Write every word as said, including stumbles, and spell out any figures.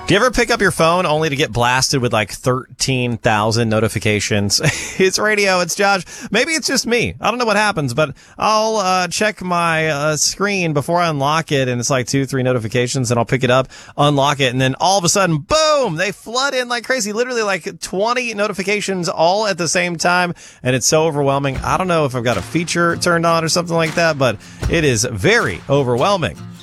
Do you ever pick up your phone only to get blasted with like thirteen thousand notifications? It's radio. It's Josh. Maybe it's just me. I don't know what happens, but I'll uh, check my uh, screen before I unlock it, and it's like two, three notifications, and I'll pick it up, unlock it, and then all of a sudden, boom, they flood in like crazy. Literally like twenty notifications all at the same time, and it's so overwhelming. I don't know if I've got a feature turned on or something like that, but it is very overwhelming.